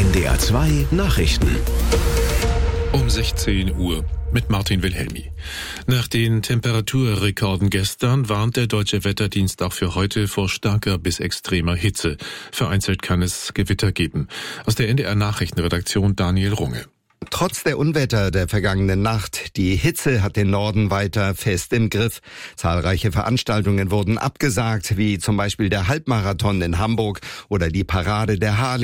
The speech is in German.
NDR 2 Nachrichten. Um 16 Uhr mit Martin Wilhelmi. Nach den Temperaturrekorden gestern warnt der Deutsche Wetterdienst auch für heute vor starker bis extremer Hitze. Vereinzelt kann es Gewitter geben. Aus der NDR Nachrichtenredaktion Daniel Runge. Trotz der Unwetter der vergangenen Nacht, die Hitze hat den Norden weiter fest im Griff. Zahlreiche Veranstaltungen wurden abgesagt, wie zum Beispiel der Halbmarathon in Hamburg oder die Parade der Harley.